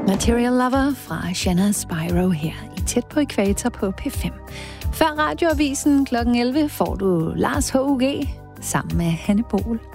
Material Lover fra Shanna Spyro her i Tæt på Ækvator på P5. Før radioavisen kl. 11 får du Lars H.U.G. sammen med Hanne Bol.